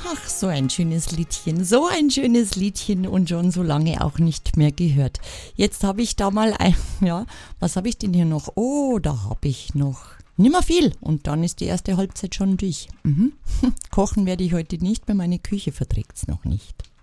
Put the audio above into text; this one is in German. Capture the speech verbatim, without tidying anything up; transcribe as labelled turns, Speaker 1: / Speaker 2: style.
Speaker 1: Ach, so ein schönes Liedchen, so ein schönes Liedchen und schon so lange auch nicht mehr gehört. Jetzt habe ich da mal ein, ja, was habe ich denn hier noch? Oh, da habe ich noch nimmer viel und dann ist die erste Halbzeit schon durch. Mhm. Kochen werde ich heute nicht, weil meine Küche verträgt es noch nicht.